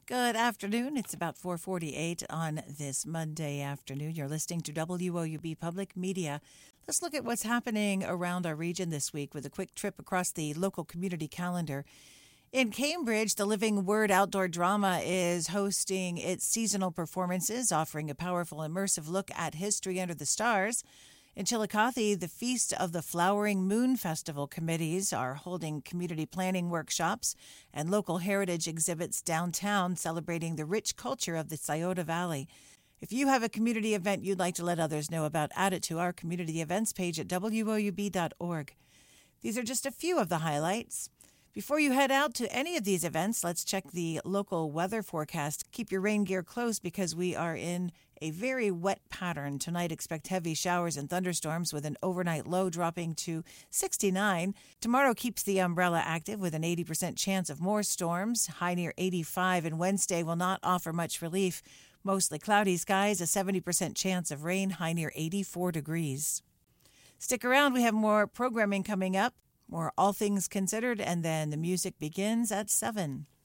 Good afternoon. It's about 4:48 on this Monday afternoon. You're listening to WOUB Public Media. Let's look at what's happening around our region this week with a quick trip across the local community calendar. In Cambridge, the Living Word Outdoor Drama is hosting its seasonal performances, offering a powerful, immersive look at history under the stars. In Chillicothe, the Feast of the Flowering Moon Festival committees are holding community planning workshops and local heritage exhibits downtown celebrating the rich culture of the Scioto Valley. If you have a community event you'd like to let others know about, add it to our community events page at woub.org. These are just a few of the highlights. Before you head out to any of these events, let's check the local weather forecast. Keep your rain gear close because we are in a very wet pattern. Tonight, expect heavy showers and thunderstorms with an overnight low dropping to 69. Tomorrow keeps the umbrella active with an 80% chance of more storms, high near 85, and Wednesday will not offer much relief. Mostly cloudy skies, a 70% chance of rain, high near 84 degrees. Stick around, we have more programming coming up. More All Things Considered, and then the music begins at 7.